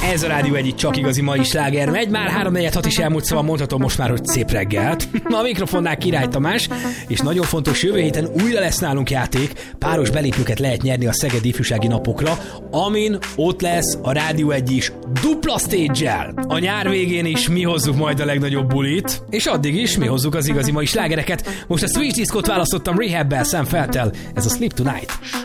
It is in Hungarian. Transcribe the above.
Ez a Rádió Egy csak igazi mai sláger megy. Már 3-4-6 is elmúlt, szóval mondhatom most már, hogy szép reggelt. A mikrofonnál Király Tamás, és nagyon fontos, jövő héten újra lesz nálunk játék. Páros belépőket lehet nyerni a Szegedi Ifjúsági Napokra, amin ott lesz a Rádió Egy is dupla stage-el. A nyár végén is mi hozzuk majd a legnagyobb bulit, és addig is mi hozzuk az igazi mai slágereket. Most a Switch Discot választottam Rehab-bel, Sam Felttel. Ez a Sleep Tonight.